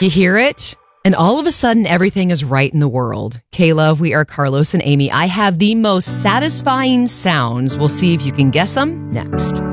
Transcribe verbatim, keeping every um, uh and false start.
You hear it? And all of a sudden, everything is right in the world. K-Love, we are Carlos and Amy. I have the most satisfying sounds. We'll see if you can guess them next.